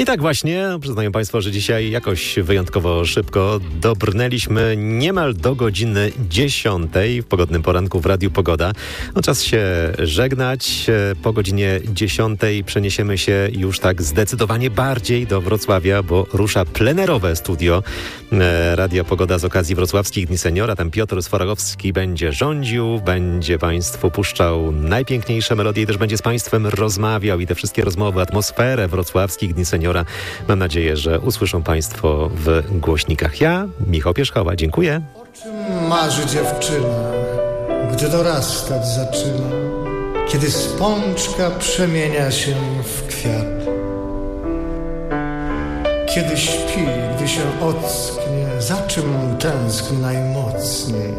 tak właśnie, przyznają Państwo, że dzisiaj jakoś wyjątkowo szybko dobrnęliśmy niemal do godziny 10 w pogodnym poranku w Radiu Pogoda. No, czas się żegnać. Po godzinie 10 przeniesiemy się już tak zdecydowanie bardziej do Wrocławia, bo rusza plenerowe studio Radia Pogoda z okazji Wrocławskich Dni Seniora. Tam Piotr Sforogowski będzie rządził, będzie Państwu puszczał najpiękniejsze melodie i też będzie z Państwem rozmawiał i te wszystkie rozmowy, atmosferę Wrocławskich Dni Seniora. Mam nadzieję, że usłyszą Państwo w głośnikach. Ja, Michał Pierzchowa, dziękuję. O czym marzy dziewczyna, gdy dorastać zaczyna, kiedy z pączka przemienia się w kwiat? Kiedy śpi, gdy się ocknie, za czym tęskni najmocniej?